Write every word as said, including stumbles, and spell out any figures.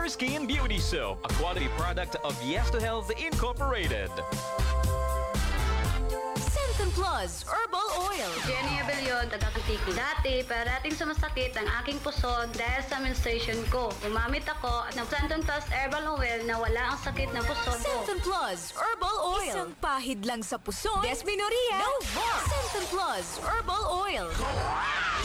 Pure Skin Beauty Soap, a quality product of Yes to Health Incorporated. Centum Plus Herbal Oil. Jenny Abellion, taga-Antique. Dati, parating sumasakit ang aking puso dahil sa menstruation ko. Gumamit ako at ng Centum Plus Herbal Oil na wala ang sakit ng puso ko. Centum Plus Herbal Oil. Isang pahid lang sa puso. Desminorrhea. No more. Centum Plus Herbal Oil.